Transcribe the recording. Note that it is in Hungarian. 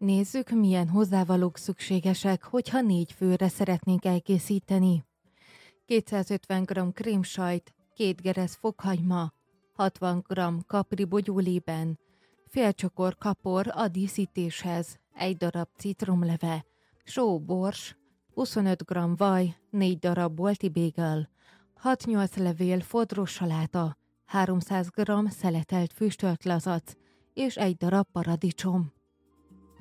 Nézzük, milyen hozzávalók szükségesek, hogyha 4 főre szeretnénk elkészíteni. 250 g. krémsajt, 2 geresz fokhagyma, 60 g. kapri bogyólében, fél csokor kapor a díszítéshez, 1 darab citromleve, só, bors, 25 g. vaj, 4 darab bolti bagel, 6-8 levél fodros saláta, 300 g. szeletelt füstölt lazac és 1 darab paradicsom.